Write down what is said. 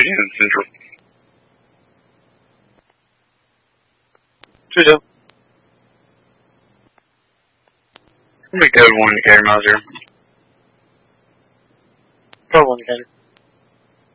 in Central. 2-2. Let me go 1 Indicator, Mauser. Go 1 Indicator.